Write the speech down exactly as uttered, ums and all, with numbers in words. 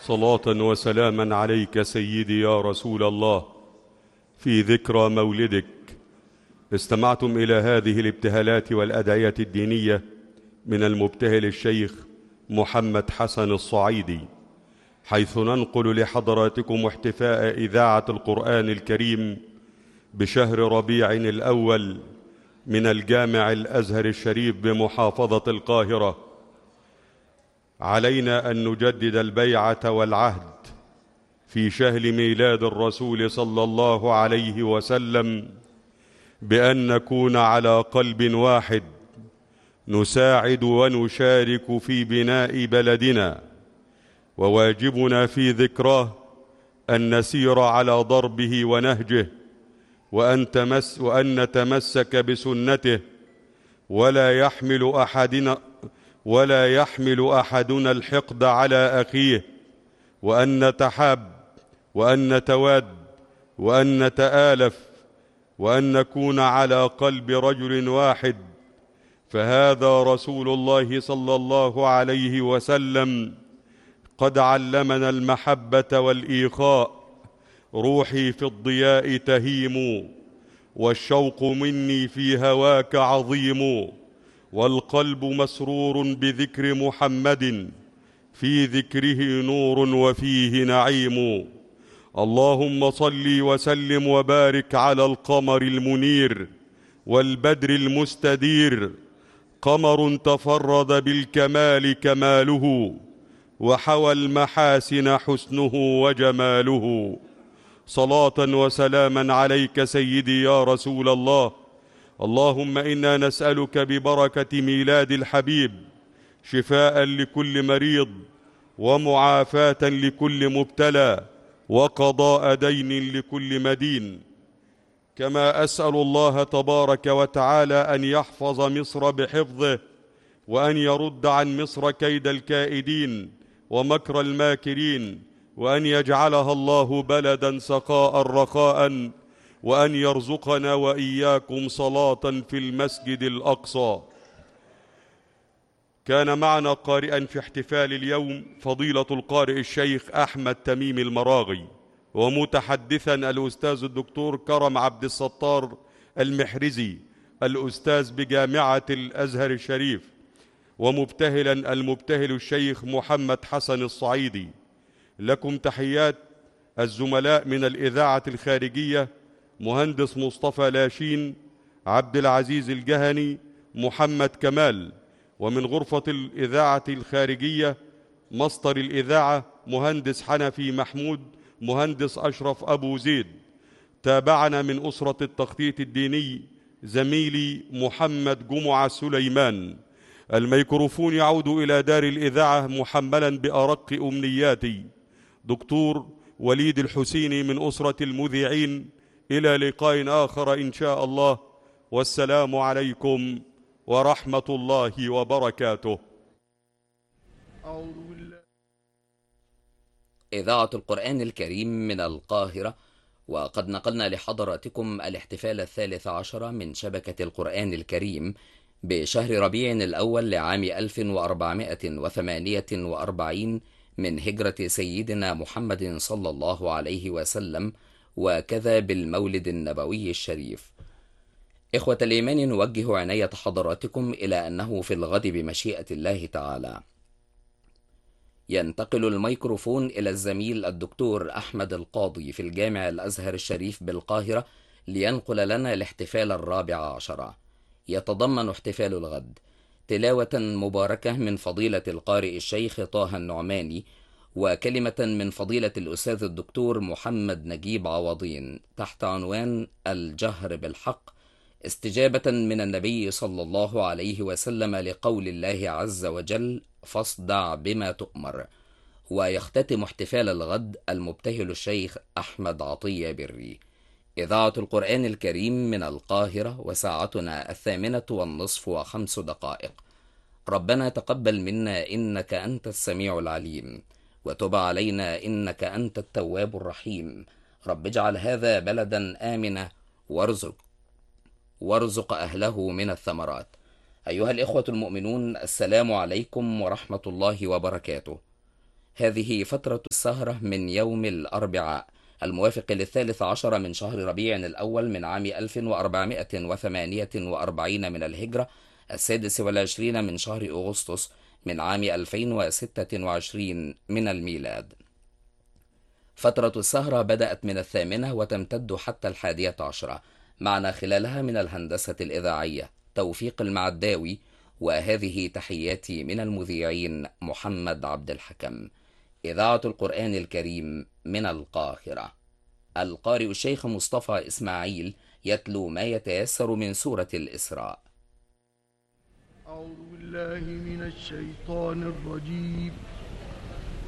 صلاة وسلاما عليك سيدي يا رسول الله. في ذكرى مولدك استمعتم إلى هذه الابتهالات والأدعية الدينية من المبتهل الشيخ محمد حسن الصعيدي، حيث ننقل لحضراتكم احتفاء إذاعة القرآن الكريم بشهر ربيع الأول من الجامع الأزهر الشريف بمحافظة القاهرة. علينا أن نجدد البيعة والعهد في شهر ميلاد الرسول صلى الله عليه وسلم بأن نكون على قلب واحد، نساعد ونشارك في بناء بلدنا، وواجبنا في ذكراه أن نسير على ضربه ونهجه، وأن, تمس وأن نتمسك بسنته، ولا يحمل أحدنا ولا يحمل أحدنا الحقد على أخيه، وأن نتحاب، وأن نتواد، وأن نتآلف، وأن نكون على قلب رجل واحد. فهذا رسول الله صلى الله عليه وسلم قد علمنا المحبة والإيخاء. روحي في الضياء تهيم، والشوق مني في هواك عظيم، والقلب مسرور بذكر محمد، في ذكره نور وفيه نعيم. اللهم صل وسلم وبارك على القمر المنير والبدر المستدير، قمر تفرد بالكمال كماله، وحوى المحاسن حسنه وجماله. صلاة وسلاما عليك سيدي يا رسول الله. اللهم إنا نسألك ببركة ميلاد الحبيب شفاء لكل مريض، ومعافاة لكل مبتلى، وقضاء دين لكل مدين. كما أسأل الله تبارك وتعالى أن يحفظ مصر بحفظه، وأن يرد عن مصر كيد الكائدين ومكر الماكرين، وأن يجعلها الله بلدا سخاء رخاء، وأن يرزقنا وإياكم صلاة في المسجد الأقصى. كان معنا قارئا في احتفال اليوم فضيلة القارئ الشيخ أحمد تميم المراغي، ومتحدثا الأستاذ الدكتور كرم عبد الستار المحرزي، الأستاذ بجامعة الأزهر الشريف، ومبتهلا المبتهل الشيخ محمد حسن الصعيدي. لكم تحيات الزملاء من الإذاعة الخارجية: مهندس مصطفى لاشين، عبد العزيز الجهني، محمد كمال. ومن غرفة الإذاعة الخارجية مصدر الإذاعة مهندس حنفي محمود، مهندس أشرف أبو زيد. تابعنا من أسرة التخطيط الديني زميلي محمد جمعة سليمان. الميكروفون يعود إلى دار الإذاعة محملا بأرق أمنياتي دكتور وليد الحسيني من أسرة المذيعين. إلى لقاء آخر إن شاء الله، والسلام عليكم ورحمة الله وبركاته. إذاعة القرآن الكريم من القاهرة، وقد نقلنا لحضراتكم الاحتفال الثالث عشر من شبكة القرآن الكريم بشهر ربيع الأول لعام ألف وأربعمائة وثمانية وأربعين من هجرة سيدنا محمد صلى الله عليه وسلم، وكذا بالمولد النبوي الشريف. إخوة الإيمان، نوجه عناية حضراتكم إلى أنه في الغد بمشيئة الله تعالى ينتقل الميكروفون إلى الزميل الدكتور أحمد القاضي في الجامع الأزهر الشريف بالقاهرة لينقل لنا الاحتفال الرابع عشر. يتضمن احتفال الغد تلاوة مباركة من فضيلة القارئ الشيخ طه النعماني، وكلمة من فضيلة الأستاذ الدكتور محمد نجيب عوضين تحت عنوان الجهر بالحق، استجابة من النبي صلى الله عليه وسلم لقول الله عز وجل: فاصدع بما تؤمر. ويختتم احتفال الغد المبتهل الشيخ أحمد عطية بري. إذاعة القرآن الكريم من القاهرة، وساعتنا الثامنة والنصف وخمس دقائق. ربنا تقبل منا إنك أنت السميع العليم، وتب علينا إنك أنت التواب الرحيم. رب اجعل هذا بلدا آمنا، وارزق وارزق أهله من الثمرات. أيها الإخوة المؤمنون، السلام عليكم ورحمة الله وبركاته. هذه فترة السهرة من يوم الأربعاء الموافق للثالث عشر من شهر ربيع الأول من عام ألف وأربعمائة وثمانية وأربعين من الهجرة، السادس والعشرين من شهر أغسطس من عام ألفين وستة وعشرين من الميلاد. فترة السهرة بدأت من الثامنة وتمتد حتى الحادية عشرة، معنا خلالها من الهندسة الإذاعية توفيق المعداوي، وهذه تحياتي من المذيعين محمد عبد الحكم. إذاعة القرآن الكريم من القاهرة. القارئ الشيخ مصطفى إسماعيل يتلو ما يتيسر من سورة الإسراء. أعوذ بالله من الشيطان الرجيم.